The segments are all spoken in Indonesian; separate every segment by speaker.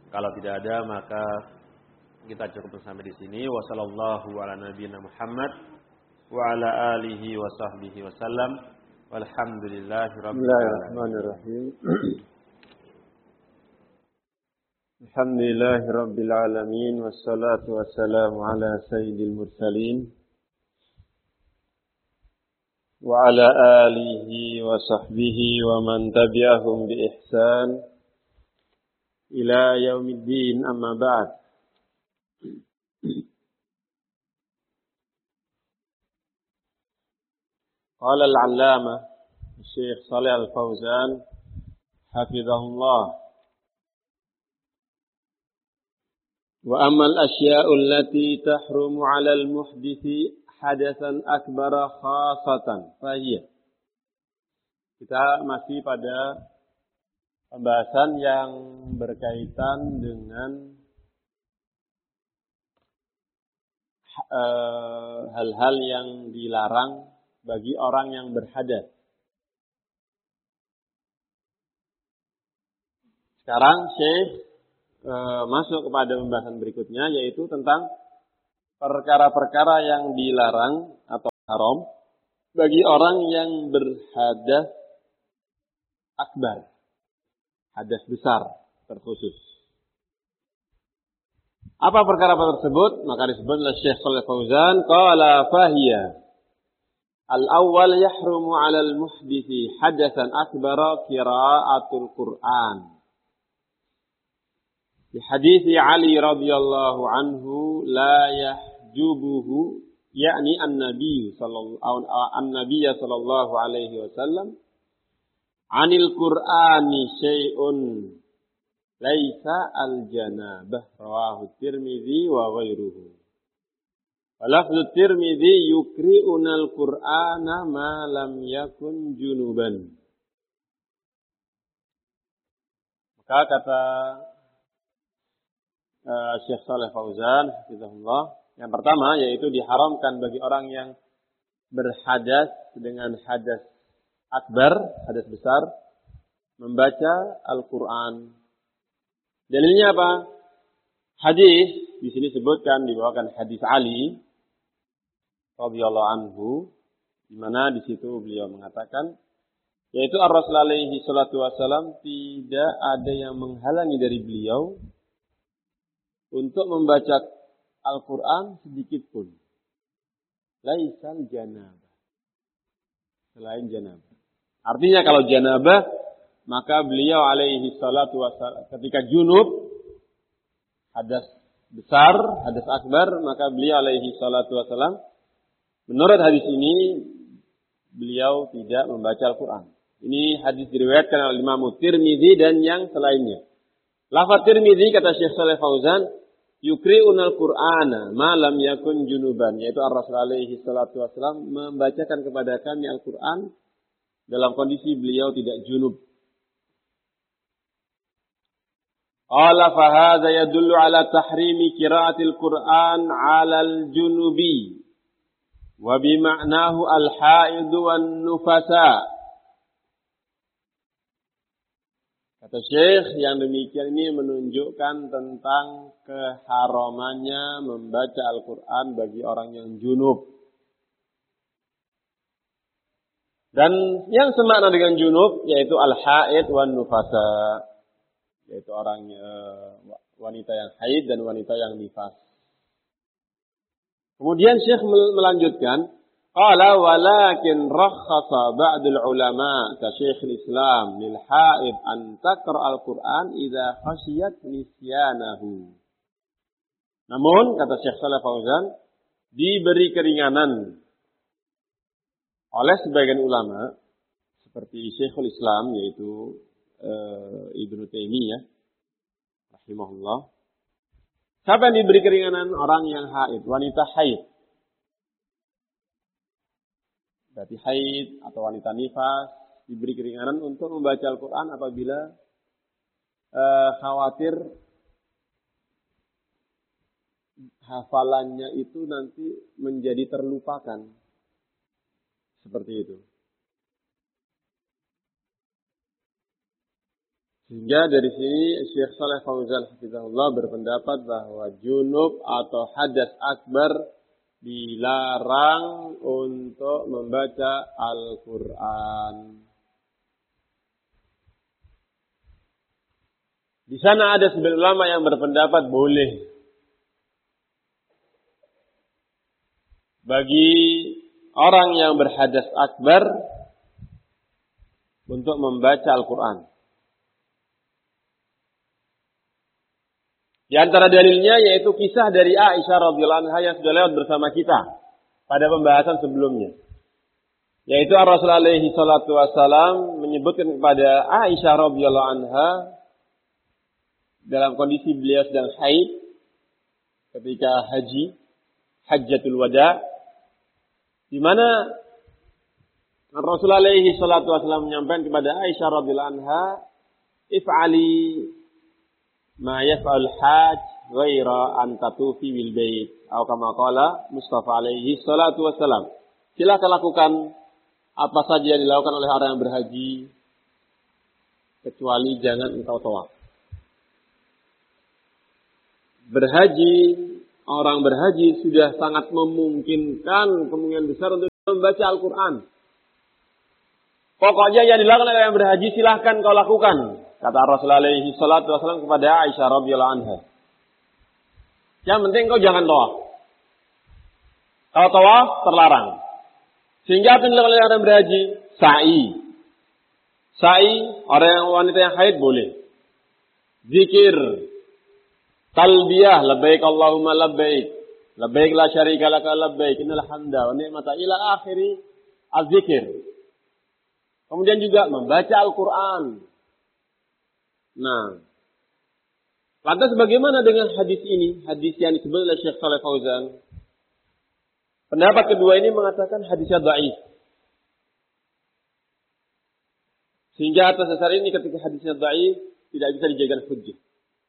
Speaker 1: Kalau tidak ada maka kita cukup sampai di sini. Wassallallahu ala nabiyyina Muhammad wa ala alihi wa sahbihi wasallam. Walhamdulillahirabbil alamin. Alhamdulillahirabbil alamin wassalatu wassalamu ala sayyidil mursalin wa ala alihi wa sahbihi wa man tabi'ahum bi ihsan ila yaumiddin, amma ba'd. Qala al-'allamah Syekh Shalih Al-Fauzan hafizahullah, wa amma al-asya'u allati tahrumu 'ala al-muhdithi hadatsan akbara khasatan fahiya. Kita masih pada pembahasan yang berkaitan dengan hal-hal yang dilarang bagi orang yang berhadas. Sekarang Syekh masuk kepada pembahasan berikutnya, yaitu tentang perkara-perkara yang dilarang atau haram bagi orang yang berhadas akbar, hadas besar terkhusus. Apa perkara tersebut? Maka disebut oleh Syekh Shalih Fauzan, qala fahiya al-awwal yahrumu 'ala al-muhdithi hadatsan akbara qira'atul Qur'an. Di hadits Ali radhiyallahu anhu la yahjubuhu, yakni an-nabiy sallallahu alaihi wasallam 'anil Qur'ani syai'un laisa al-janabah, rawahu Tirmidzi wa ghairuhu. Walafzu Tirmidzi yukri'una al-Qur'ana ma lam yakun junuban. Maka kata Syekh Shalih Fauzan hafizahullah, yang pertama yaitu diharamkan bagi orang yang berhadas dengan hadas akbar, hadas besar, membaca Al-Qur'an. Dalilnya apa? Hadis di sini sebutkan, dibawakan hadis Ali radhiyallahu anhu, di mana di situ beliau mengatakan, yaitu Ar-Rasul alaihi salatu wasallam tidak ada yang menghalangi dari beliau untuk membaca Al-Qur'an sedikit pun. Laisal janabah, selain janabah. Artinya kalau janabah, maka beliau alaihi salatu wasallam ketika junub, hadas besar, hadas akbar, maka beliau alaihi salatu wasallam, menurut hadis ini, beliau tidak membaca Al-Quran. Ini hadis diriwayatkan oleh Imam Tirmidzi dan yang selainnya. Lafaz Tirmidzi, kata Syekh Shalih Fauzan, yukri'una al-Qur'ana ma lam yakun junuban, yaitu Ar-Rasul alaihi salatu wasallam membacakan kepada kami Al-Quran dalam kondisi beliau tidak junub. Qala fa hadza yadullu ala tahrimi qira'atil Qur'an 'ala al-junubi wa bi ma'nahu al-haid wan nufasa. Kata Syekh, yang demikian ini menunjukkan tentang keharamannya membaca Al-Qur'an bagi orang yang junub. Dan yang semakna dengan junub yaitu al-haid wan nufasa, yaitu orang wanita yang haid dan wanita yang nifas. Kemudian Syekh melanjutkan, qala walakin rakhasa ba'dul ulama ka Syekhul Islam lil haid an taqra al-Qur'an idza khashiyat nisyanahu. Namun kata Syekh Shalih Fauzan, diberi keringanan oleh sebagian ulama seperti Syekhul Islam, yaitu Ibnu Taimiyah rahimahullah. Siapa yang diberi keringanan? Orang yang haid, wanita haid. Berarti haid atau wanita nifas diberi keringanan untuk membaca Al-Quran apabila khawatir hafalannya itu nanti menjadi terlupakan. Seperti itu. Sehingga dari sini Syekh Shalih Fauzan hafizahullah berpendapat bahwa junub atau hadas akbar dilarang untuk membaca Al-Quran. Di sana ada sebagian ulama yang berpendapat boleh bagi orang yang berhadas akbar untuk membaca Al-Quran. Di antara dalilnya yaitu kisah dari Aisyah radhiyallahu anha yang sudah lewat bersama kita pada pembahasan sebelumnya. Yaitu Rasulullah alaihi salatu wasalam menyebutkan kepada Aisyah radhiyallahu anha dalam kondisi beliau sedang haid ketika haji, hajjatul wada, di mana Rasulullah alaihi salatu wasalam menyampaikan kepada Aisyah radhiyallahu anha, "If'ali ma yaf'al hajj ghaira an tatufi bil bait," atau kama qala Mustafa alaihi salatu wasalam. Silakan lakukan apa saja yang dilakukan oleh orang yang berhaji kecuali jangan engkau tawaf. Orang berhaji sudah sangat memungkinkan kemungkinan besar untuk membaca Al-Quran. Pokoknya yang dilakukan oleh yang berhaji silahkan kau lakukan, kata Rasulullah alaihi salatu wasallam kepada Aisyah radhiyallahu anha. Yang penting kau jangan tawaf. Kalau tawaf terlarang. Sehingga apa yang dilakukan oleh orang berhaji? Sa'i, orang wanita yang haid boleh. Zikir, talbiyah, labbaik Allahumma labbaik, labbaik la syarika laka labbaik, innal hamda wa ni'mata ila akhiri az-zikir. Kemudian juga membaca Al-Quran. Nah, lantas bagaimana dengan hadis ini? Hadis yang disebut oleh Syekh Shalih Fauzan. Pendapat kedua ini mengatakan hadisnya dhaif. Sehingga atas dasar ini ketika hadisnya dhaif tidak bisa dijadikan hujjah.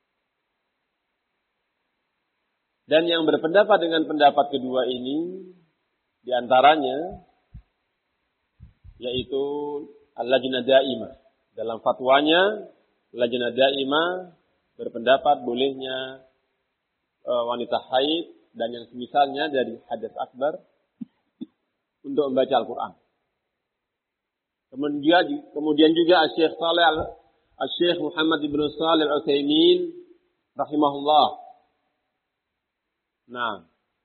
Speaker 1: Dan yang berpendapat dengan pendapat kedua ini diantaranya yaitu Al-Lajnah Daimah. Dalam fatwanya Lajnah Daimah berpendapat bolehnya wanita haid dan yang semisalnya dari hadas akbar untuk membaca Al-Quran. Kemudian juga Syekh Muhammad ibn Shalih Al-Utsaimin rahimahullah. Nah,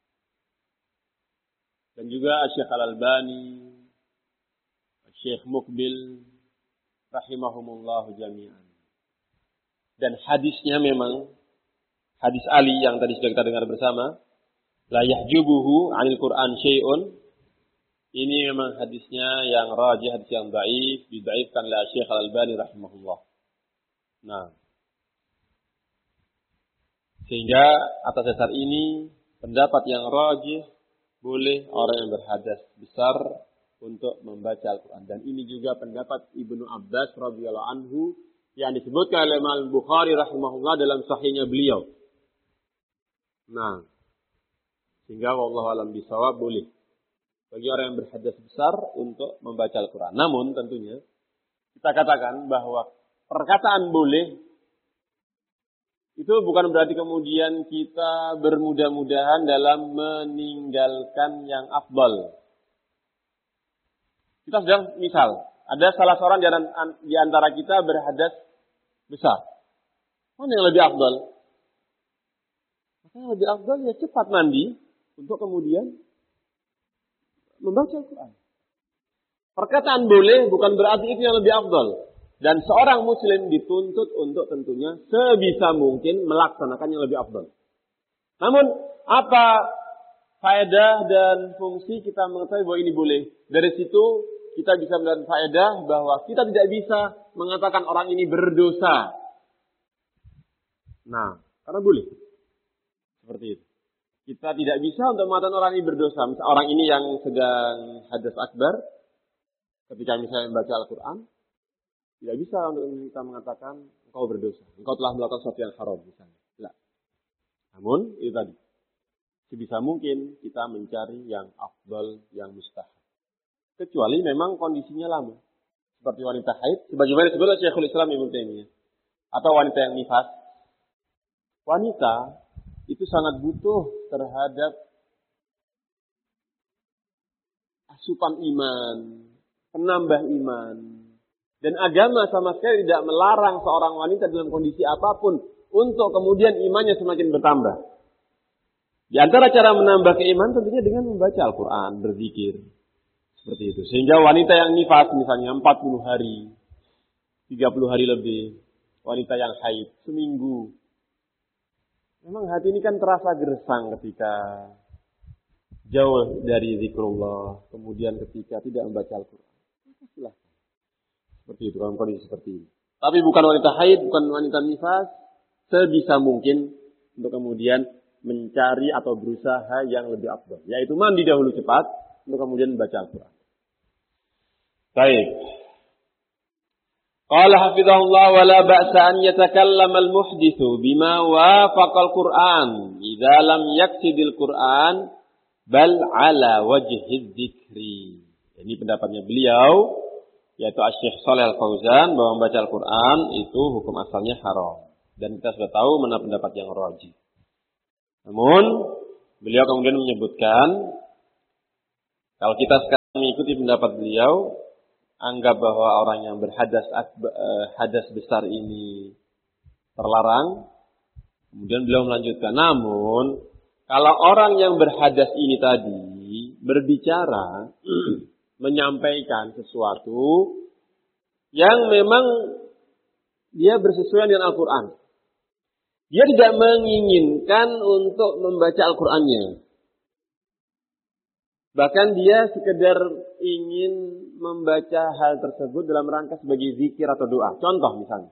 Speaker 1: dan juga Syekh Al-Albani, Syekh Mukbil rahimahumullahu jami'an. Dan hadisnya memang hadis Ali yang tadi sudah kita dengar bersama, la yahjubuhu 'anil Qur'an syai'un. Ini memang hadisnya yang rajih, hadis yang dhaif, didhaifkan oleh Syekh Al-Albani rahimahullah. Nah, sehingga atas dasar ini pendapat yang rajih boleh orang yang berhadas besar untuk membaca Al-Quran. Dan ini juga pendapat Ibnu Abbas radhiyallahu anhu yang disebutkan oleh Imam Bukhari rahimahullah dalam sahihnya beliau. Nah, sehingga wallahu alam bisawab boleh bagi orang yang berhadas besar untuk membaca Al-Quran. Namun tentunya kita katakan bahwa perkataan boleh itu bukan berarti kemudian kita bermudah-mudahan dalam meninggalkan yang afdal. Kita sedang misal, ada salah seorang di antara kita berhadas besar. Mana yang lebih afdal? Maka yang lebih afdal ya cepat mandi untuk kemudian membaca Al-Quran. Perkataan boleh bukan berarti itu yang lebih afdal. Dan seorang muslim dituntut untuk tentunya sebisa mungkin melaksanakan yang lebih afdal. Namun apa faedah dan fungsi kita mengetahui bahwa ini boleh? Dari situ kita bisa melihat faedah bahwa kita tidak bisa mengatakan orang ini berdosa. Nah, karena boleh. Seperti itu. Kita tidak bisa untuk mengatakan orang ini berdosa. Misal orang ini yang sedang hadas akbar, ketika misalnya membaca Al-Quran, tidak bisa untuk kita mengatakan engkau berdosa. Engkau telah melakukan sesuatu yang haram misalnya. Tidak. Namun, itu tadi. Sebisa mungkin kita mencari yang afdal, yang mustahab. Kecuali memang kondisinya lama. Seperti wanita haid. Sebagaimana disebut oleh Syekhul Islam Ibnu Taimiyah. atau wanita yang nifas, wanita itu sangat butuh terhadap asupan iman, penambah iman. Dan agama sama sekali tidak melarang seorang wanita dalam kondisi apapun untuk kemudian imannya semakin bertambah. Di antara cara menambah keimanan tentunya dengan membaca Al-Quran, berzikir. Seperti itu. Sehingga wanita yang nifas misalnya 40 hari, 30 hari lebih. Wanita yang haid, seminggu. Memang hati ini kan terasa gersang ketika jauh dari zikrullah. Kemudian ketika tidak membaca Al-Quran. Silahkan. Seperti itu, dalam kondisi seperti ini. Tapi bukan wanita haid, bukan wanita nifas. Sebisa mungkin untuk kemudian mencari atau berusaha yang lebih afdal, yaitu mandi dahulu cepat untuk kemudian membaca Al-Quran. Baik. Qala hafizahullah wa la ba'sa an yatakallama al-muhdithu bima wafaqa al-Qur'an idza lam yaksidil Qur'an bal ala wajhi dzikri. Ini pendapatnya beliau yaitu Asy-Syaikh Shalih Al-Fauzan bahwa membaca Al-Quran itu hukum asalnya haram. Dan kita sudah tahu mana pendapat yang rajih. Namun, beliau kemudian menyebutkan, kalau kita sekarang mengikuti pendapat beliau, anggap bahwa orang yang hadas besar ini terlarang. Kemudian beliau melanjutkan, namun, kalau orang yang berhadas ini tadi berbicara, menyampaikan sesuatu yang memang dia bersesuaian dengan Al-Quran. Dia tidak menginginkan untuk membaca Al-Qurannya. Bahkan dia sekedar ingin membaca hal tersebut dalam rangka sebagai zikir atau doa. Contoh misalnya.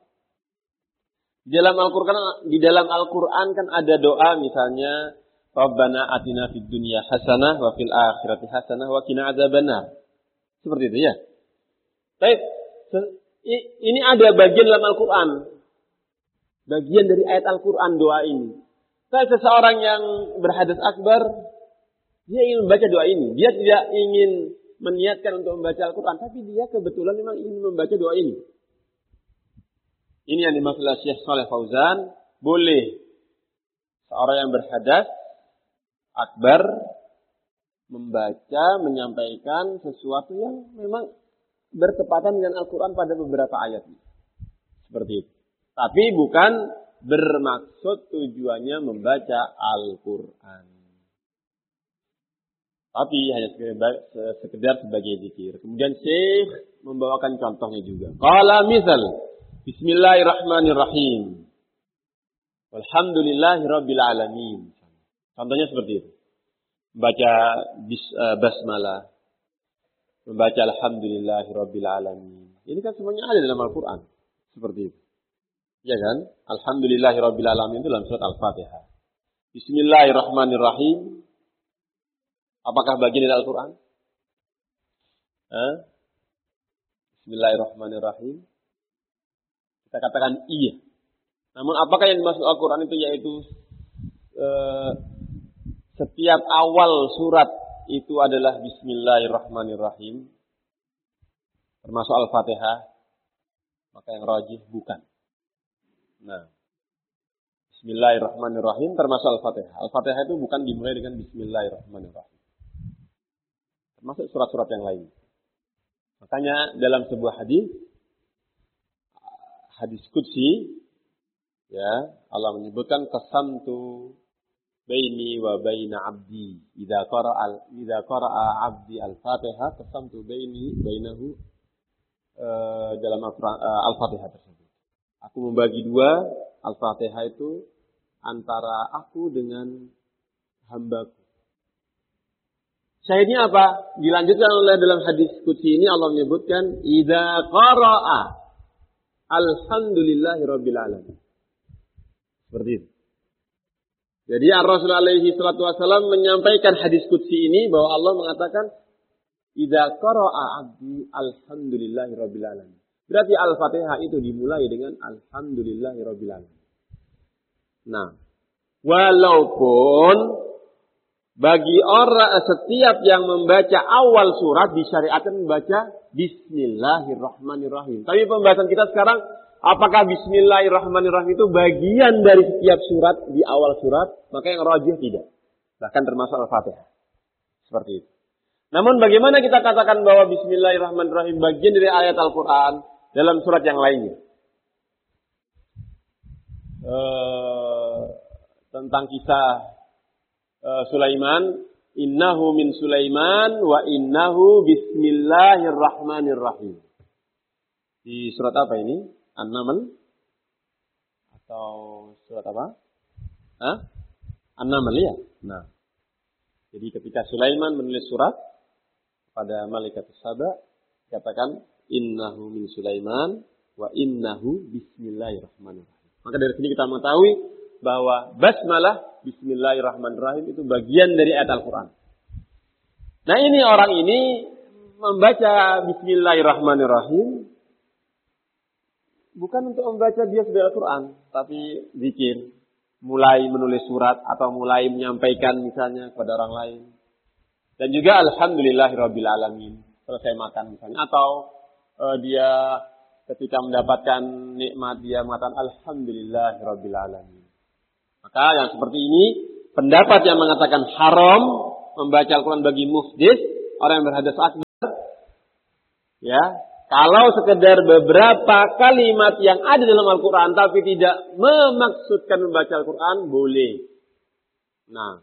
Speaker 1: Di dalam Al-Quran kan ada doa misalnya. Rabbana atina fid dunya hasanah wa fil akhirati hasanah wa qina adzabannar. Seperti itu ya. Baik. Ini ada bagian dalam Al-Quran. Bagian dari ayat Al-Quran doa ini. Seseorang yang berhadas akbar, dia ingin membaca doa ini. Dia tidak ingin meniatkan untuk membaca Al-Quran. Tapi dia kebetulan memang ingin membaca doa ini. Ini yang dimaksud oleh Syekh Shalih Fauzan. Boleh seorang yang berhadas akbar membaca, menyampaikan sesuatu yang memang bertepatan dengan Al-Quran pada beberapa ayat. Seperti itu. Tapi bukan bermaksud tujuannya membaca Al-Quran. Tapi hanya sekedar sebagai zikir. Kemudian Syekh membawakan contohnya juga. Qala misal. Bismillahirrahmanirrahim. Walhamdulillahirabbil alamin. Contohnya seperti itu. Membaca basmalah. Membaca alhamdulillahirabbil alamin. Ini kan semuanya ada dalam Al-Quran. Seperti itu. Ya kan? Alhamdulillahirabbil alamin itu dalam surat Al-Fatihah. Bismillahirrahmanirrahim. Apakah bagian dari Al-Quran? Bismillahirrahmanirrahim. Kita katakan iya. Namun apakah yang dimaksud Al-Quran itu yaitu setiap awal surat itu adalah Bismillahirrahmanirrahim. Termasuk Al-Fatihah. Maka yang rajih bukan. Nah, Bismillahirrahmanirrahim termasuk Al-Fatihah. Al-Fatihah itu bukan dimulai dengan Bismillahirrahmanirrahim. Termasuk surat-surat yang lain. Makanya dalam sebuah hadis qudsi, ya, Allah menyebutkan qasamtu baini wa baina abdi. Idza qara'a abdi al-Fatihah qasamtu bainahu dalam Al-Fatihah tersebut. Aku membagi dua Al-Fatihah itu antara aku dengan hambaku. Syahidnya apa? Dilanjutkan oleh dalam hadis qudsi ini Allah menyebutkan idza qara'a alhamdulillahirabbil alamin. Seperti itu. Jadi Rasulullah alaihi salatu wasallam menyampaikan hadis qudsi ini bahwa Allah mengatakan idza qara'a abdi alhamdulillahirabbil alamin. Berarti Al-Fatihah itu dimulai dengan alhamdulillahirabbil alamin. Nah, walaupun bagi orang setiap yang membaca awal surat disyariatkan membaca Bismillahirrahmanirrahim. Tapi pembahasan kita sekarang apakah Bismillahirrahmanirrahim itu bagian dari setiap surat di awal surat? Maka yang rajih tidak. Bahkan termasuk Al-Fatihah. Seperti itu. Namun bagaimana kita katakan bahwa Bismillahirrahmanirrahim bagian dari ayat Al-Quran dalam surat yang lainnya? Tentang kisah Sulaiman, innahu min Sulaiman wa innahu bismillahirrahmanirrahim. Di surat apa ini? An-Naml atau surat apa? An-Naml ya. Nah, jadi ketika Sulaiman menulis surat pada malaikat Saba, katakan innahu min Sulaiman wa innahu bismillahirrahmanirrahim. Maka dari sini kita mengetahui bahwa basmalah bismillahirrahmanirrahim itu bagian dari ayat Al-Quran. Nah ini orang ini membaca bismillahirrahmanirrahim bukan untuk membaca dia sudah Al-Quran, tapi zikir, mulai menulis surat atau mulai menyampaikan misalnya kepada orang lain. Dan juga alhamdulillahirabbil alamin, selesai makan misalnya, atau dia ketika mendapatkan nikmat dia mengatakan alhamdulillahirabbil alamin. Maka yang seperti ini pendapat yang mengatakan haram membaca Al-Quran bagi muhdits, orang yang berhadas akbar, ya, kalau sekedar beberapa kalimat yang ada dalam Al-Quran tapi tidak memaksudkan membaca Al-Quran, boleh. Nah,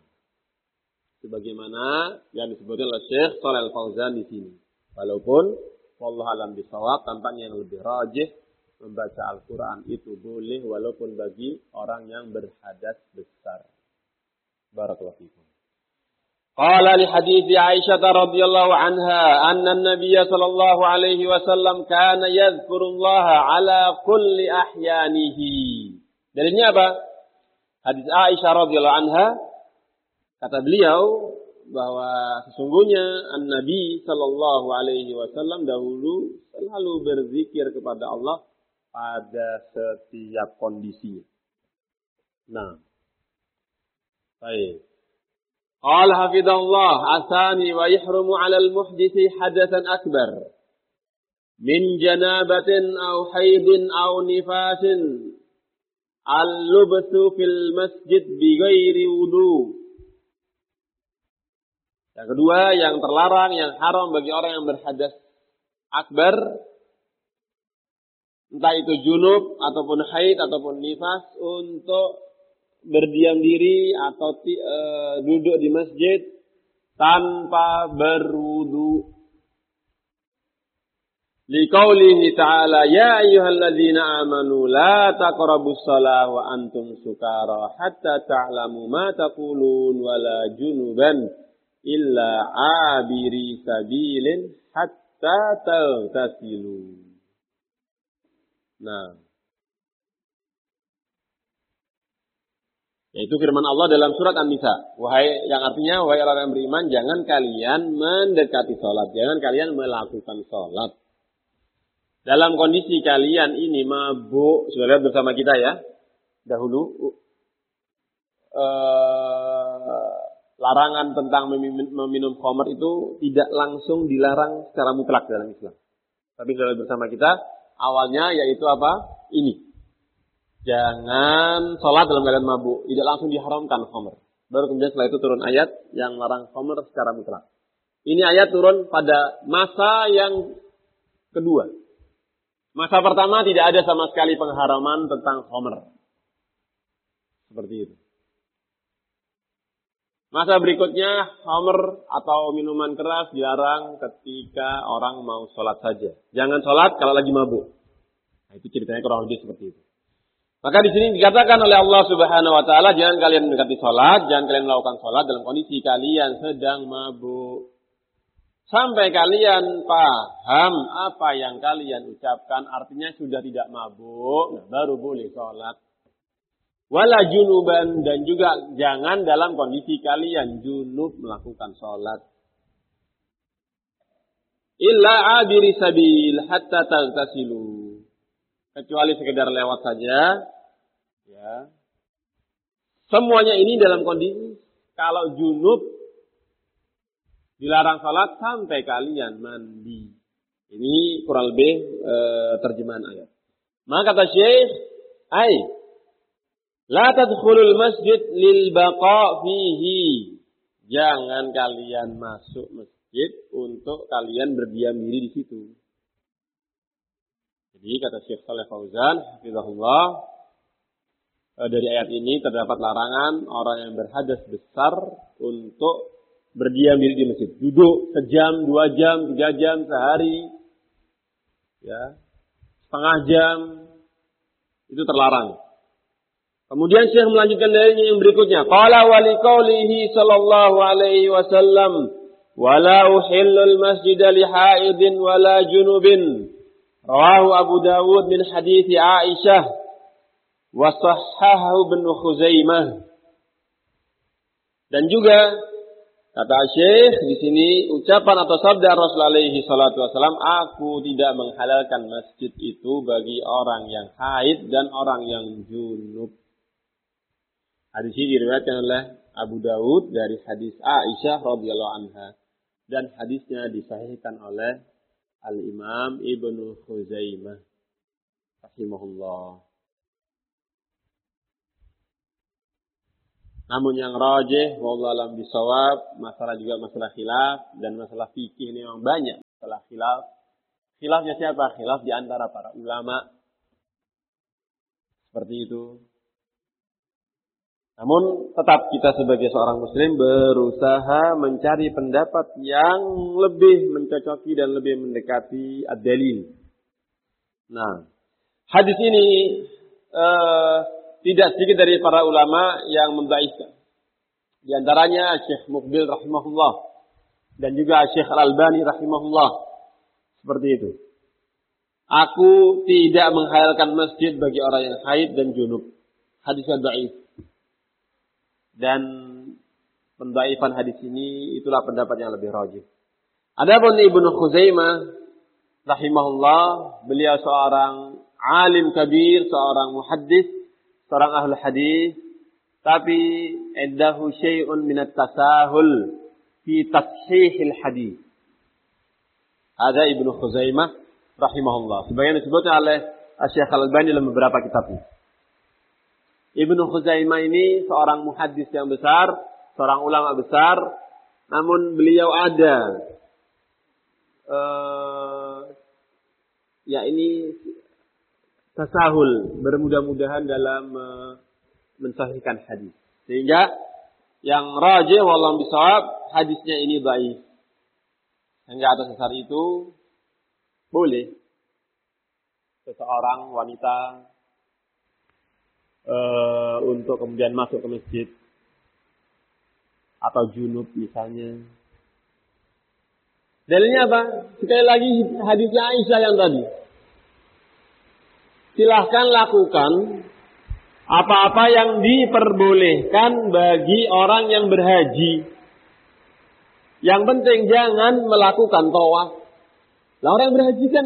Speaker 1: sebagaimana yang disebutkan oleh Syekh Shalih Al-Fauzan di sini. Walaupun wallahu a'lam bishawab, tampaknya yang lebih rajih membaca Al-Quran itu boleh walaupun bagi orang yang berhadas besar. Barakallahu fikum. Qala li hadithi Aisyah radhiyallahu anha anna an-nabiy sallallahu alaihi wasallam kana yadhkurullaha ala kulli ahyanihi. Dalilnya apa? Hadis Aisyah radhiyallahu anha, kata beliau bahwa sesungguhnya An-Nabi sallallahu alaihi wasallam dahulu selalu berzikir kepada Allah pada setiap kondisi. Nah, baik. Qala hafidhallah asani wa yahrumu 'ala al-muhdisi hadatsan akbar min janabatin aw haidin aw nifasin al-lubsu fil masjid bighairi wudu. Yang kedua, yang terlarang, yang haram bagi orang yang berhadas akbar, entah itu junub ataupun haid ataupun nifas, untuk berdiam diri atau duduk di masjid tanpa berwudu. Liqaulihi ta'ala ya ayyuhalladzina amanu la taqrabus shalah wa antum sukara hatta ta'lamu ma taqulun wala junuban illa abiri sabilin hatta taghtasilu. Nah, yaitu firman Allah dalam surat An-Nisa, yang artinya wahai orang yang beriman, jangan kalian mendekati salat, jangan kalian melakukan salat dalam kondisi kalian ini mabuk. Sudah lihat bersama kita ya dahulu larangan tentang meminum khamr itu tidak langsung dilarang secara mutlak dalam Islam. Tapi sudah lihat bersama kita awalnya yaitu apa? Ini. Jangan sholat dalam keadaan mabuk. Tidak langsung diharamkan khamr. Baru kemudian setelah itu turun ayat yang larang khamr secara mutlak. Ini ayat turun pada masa yang kedua. Masa pertama tidak ada sama sekali pengharaman tentang khamr. Seperti itu. Masa berikutnya khamr atau minuman keras dilarang ketika orang mau sholat saja. Jangan sholat kalau lagi mabuk. Nah, itu ceritanya kurang lebih seperti itu. Maka di sini dikatakan oleh Allah Subhanahu wa taala, jangan kalian mendekati salat, jangan kalian melakukan salat dalam kondisi kalian sedang mabuk. Sampai kalian paham apa yang kalian ucapkan, artinya sudah tidak mabuk, nah baru boleh salat. Wala junuban, dan juga jangan dalam kondisi kalian junub melakukan salat. Illa abiri sabil hatta taghtasilu. Kecuali sekedar lewat saja, ya. Semuanya ini dalam kondisi kalau junub dilarang salat sampai kalian mandi. Ini kurang lebih terjemahan ayat. Maka kata Syekh, la tadkhulul masjid lil baqa fihi. Jangan kalian masuk masjid untuk kalian berdiam diri di situ. Jadi kata Syekh Shalih Fauzan, hafizahullah, dari ayat ini terdapat larangan orang yang berhadas besar untuk berdiam diri di masjid. Duduk sejam, 2 jam, 3 jam, sehari, ya, setengah jam, itu terlarang. Kemudian Syekh melanjutkan dari yang berikutnya. Qala wa liqaulihi sallallahu alaihi wasallam, "Wala uhillul masjida li haidin wala junubin." Rawahu Abu Dawud min hadits Aisyah wa sahhahahu Ibnu Khuzaimah. Dan juga kata Syekh di sini ucapan atau sabda Rasulullah alaihi salatu wasallam, aku tidak menghalalkan masjid itu bagi orang yang haid dan orang yang junub. Hadis ini diriwayatkan oleh Abu Dawud dari hadis Aisyah radhiyallahu anha dan hadisnya disahihkan oleh Al-Imam Ibnu Khuzaimah rahimahullah. Namun yang rajih wallahu a'lam bishawab, masalah juga masalah khilaf dan masalah fikih ini memang banyak masalah khilaf. Khilafnya siapa? Khilaf di antara para ulama. Seperti itu. Namun tetap kita sebagai seorang muslim berusaha mencari pendapat yang lebih mencocoki dan lebih mendekati ad-dalil. Nah, hadis ini tidak sedikit dari para ulama yang mendhaifkan. Di antaranya Syekh Muqbil rahimahullah dan juga Syekh Al-Albani rahimahullah. Seperti itu. Aku tidak menghalalkan masjid bagi orang yang haid dan junub. Hadisnya dhaif. Dan pendhaifan hadis ini itulah pendapat yang lebih rajih. Adapun Ibnu Khuzaimah rahimahullah, beliau seorang alim kabir, seorang muhaddis, seorang ahli hadis, tapi indahu syai'un min at-tasahul fi tashihil hadis. Ada Ibnu Khuzaimah rahimahullah. Sebagian disebutnya oleh Syekh Al-Albani dalam beberapa kitabnya. Ibnu Khuzaimah ini seorang muhaddis yang besar, seorang ulama besar, namun beliau ada ini tasahul, bermudah-mudahan dalam mensahihkan hadis. Sehingga yang rajih wallahu bisawab, hadisnya ini dhaif. Sehingga atas dasar itu boleh seseorang wanita untuk kemudian masuk ke masjid atau junub misalnya. Dalilnya apa? Sekali lagi hadisnya Aisyah yang tadi. Silahkan lakukan apa-apa yang diperbolehkan bagi orang yang berhaji. Yang penting jangan melakukan tawaf. Nah, orang yang berhaji kan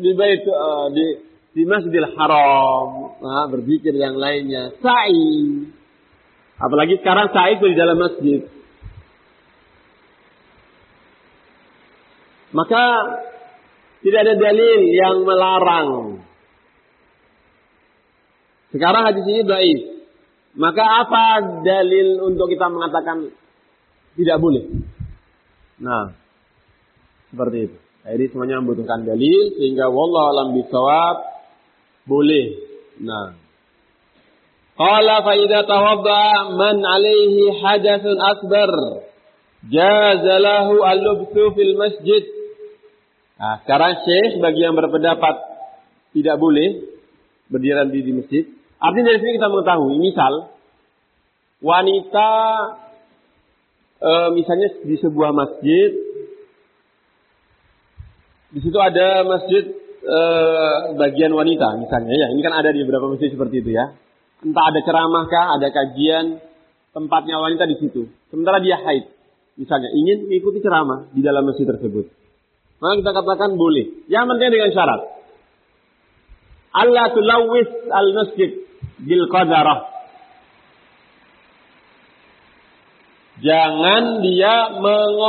Speaker 1: di Masjidil Haram, berzikir yang lainnya, sa'i. Apalagi sekarang sa'i itu di dalam masjid. Maka tidak ada dalil yang melarang. Sekarang hadis ini dhaif. Maka apa dalil untuk kita mengatakan tidak boleh? Nah, seperti itu. Jadi semuanya membutuhkan dalil sehingga wallahu a'lam bishawab boleh. Nah, qala fa idza tawadda man alaihi hadatsun akbar jaza lahu al-lubthu fil masjid. Nah, sekarang Syekh bagi yang berpendapat tidak boleh berdiri di masjid. Artinya dari sini kita mengetahui, misal wanita misalnya di sebuah masjid, di situ ada masjid bagian wanita misalnya, ya ini kan ada di beberapa masjid seperti itu ya. Entah ada ceramah kah, ada kajian, tempatnya wanita di situ. Sementara dia haid, misalnya ingin mengikuti ceramah di dalam masjid tersebut, maka kita katakan boleh. Yang penting dengan syarat Allah tulawis al masjid bil qadarah. Jangan dia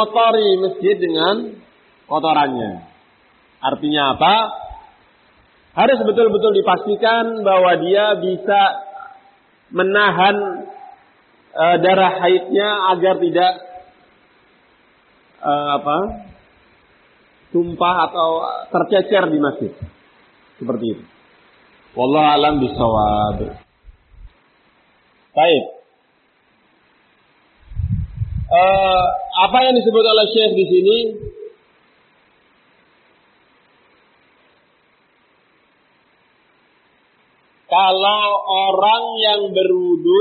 Speaker 1: mengotori masjid dengan kotorannya. Artinya apa? Harus betul-betul dipastikan bahwa dia bisa menahan darah haidnya agar tidak tumpah atau tercecer di masjid. Seperti itu. Wallahu a'lam bishawab. Baik. Apa yang disebut oleh Syekh di sini? Kalau orang yang berwudu,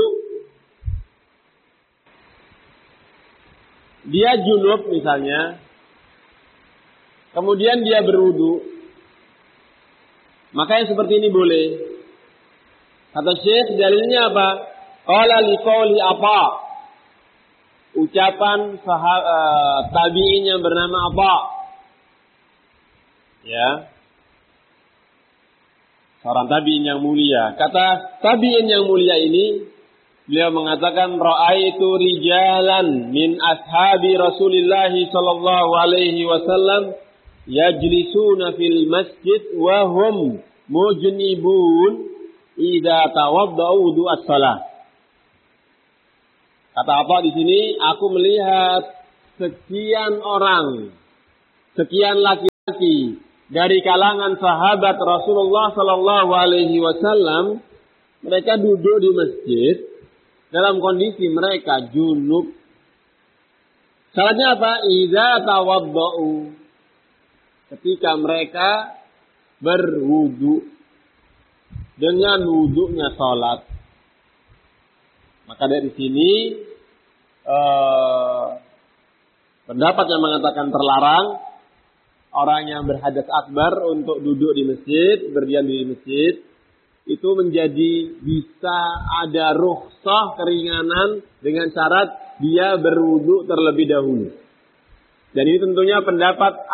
Speaker 1: dia junub misalnya, kemudian dia berwudu, maka yang seperti ini boleh. Kata Syekh, dalilnya apa? Qala liqauli apa? Ucapan tabi'in yang bernama apa? Ya. Seorang tabi'in yang mulia. Kata tabi'in yang mulia ini, beliau mengatakan ra'aitu rijalan min ashabi Rasulillah sallallahu alaihi wasallam yajlisuna fil masjid wa hum mujnibun idza tawadda'u wudu'as shalah. Kata apa di sini? Aku melihat sekian orang, sekian laki-laki dari kalangan sahabat Rasulullah sallallahu alaihi wasallam, mereka duduk di masjid dalam kondisi mereka junub. Syaratnya apa? Idza tawadda'u. Ketika mereka berwudu dengan wudunya salat. Maka dari sini pendapat yang mengatakan terlarang orang yang berhadas akbar untuk duduk di masjid, berdiam di masjid, itu menjadi bisa ada rukhsah keringanan dengan syarat dia berwudu terlebih dahulu. Dan ini tentunya pendapat